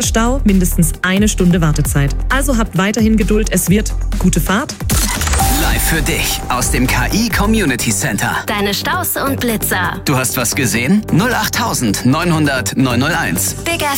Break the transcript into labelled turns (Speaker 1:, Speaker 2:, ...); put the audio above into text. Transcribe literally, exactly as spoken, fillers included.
Speaker 1: Stau mindestens eine Stunde Wartezeit. Also habt weiterhin Geduld, es wird gute Fahrt.
Speaker 2: Live für dich aus dem K I Community Center.
Speaker 3: Deine Staus und Blitzer.
Speaker 2: Du hast was gesehen? null acht neunhundert neunhunderteins.
Speaker 3: Big F